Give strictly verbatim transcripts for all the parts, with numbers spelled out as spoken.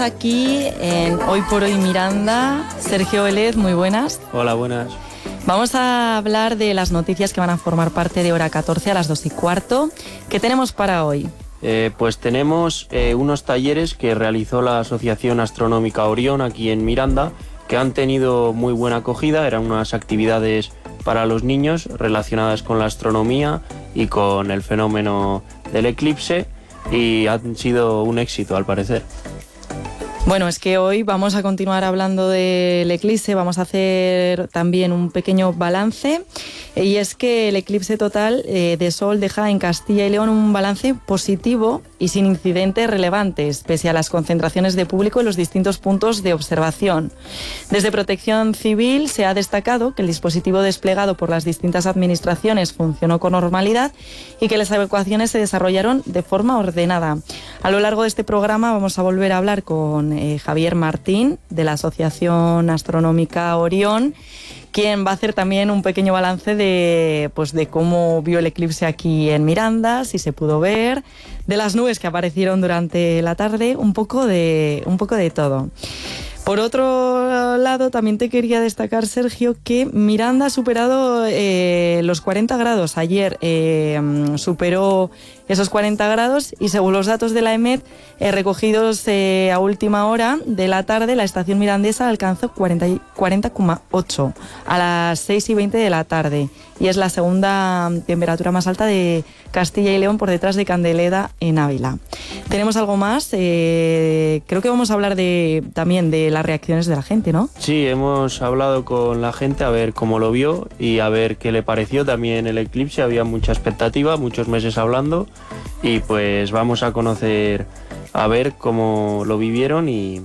Aquí en Hoy por Hoy Miranda, Sergio Vélez, muy buenas. Hola, buenas. Vamos a hablar de las noticias que van a formar parte de Hora catorce a las dos y cuarto. ¿Qué tenemos para hoy? Eh, pues tenemos eh, unos talleres que realizó la Asociación Astronómica Orión aquí en Miranda, que han tenido muy buena acogida. Eran unas actividades para los niños relacionadas con la astronomía y con el fenómeno del eclipse, y han sido un éxito al parecer. Bueno, es que hoy vamos a continuar hablando del eclipse, vamos a hacer también un pequeño balance, y es que el eclipse total eh, de Sol deja en Castilla y León un balance positivo y sin incidentes relevantes, pese a las concentraciones de público en los distintos puntos de observación. Desde Protección Civil se ha destacado que el dispositivo desplegado por las distintas administraciones funcionó con normalidad y que las evacuaciones se desarrollaron de forma ordenada. A lo largo de este programa vamos a volver a hablar con eh, Javier Martín, de la Asociación Astronómica Orión, quien va a hacer también un pequeño balance de, pues, de cómo vio el eclipse aquí en Miranda, si se pudo ver, de las nubes que aparecieron durante la tarde, un poco de, un poco de todo. Por otro lado, también te quería destacar, Sergio, que Miranda ha superado eh, los cuarenta grados. Ayer eh, superó esos cuarenta grados y, según los datos de la EMET eh, recogidos eh, a última hora de la tarde, la estación mirandesa alcanzó cuarenta coma ocho a las seis y veinte de la tarde, y es la segunda temperatura más alta de Castilla y León, por detrás de Candeleda en Ávila. Tenemos algo más, eh, creo que vamos a hablar de, también de las reacciones de la gente, ¿no? Sí, hemos hablado con la gente a ver cómo lo vio y a ver qué le pareció también el eclipse. Había mucha expectativa, muchos meses hablando, y pues vamos a conocer, a ver cómo lo vivieron y,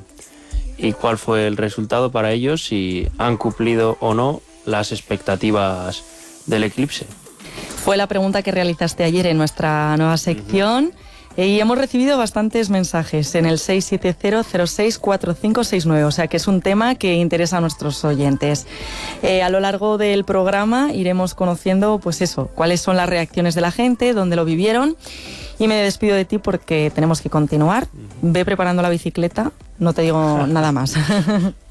y cuál fue el resultado para ellos, si han cumplido o no las expectativas del eclipse. Fue la pregunta que realizaste ayer en nuestra nueva sección. Uh-huh. Y hemos recibido bastantes mensajes en el seis siete cero cero seis cuatro cinco seis nueve, o sea que es un tema que interesa a nuestros oyentes. Eh, a lo largo del programa iremos conociendo, pues eso, cuáles son las reacciones de la gente, dónde lo vivieron, y me despido de ti porque tenemos que continuar. Ve preparando la bicicleta, no te digo nada más.